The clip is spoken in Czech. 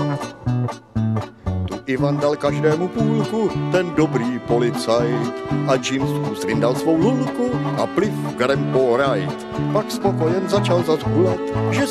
Tu Ivan dal každému půlku, ten dobrý policajt, a Jim z úst vyndal svou lulku a pliv Grandpa Wright. Pak spokojen začal zas hulat, že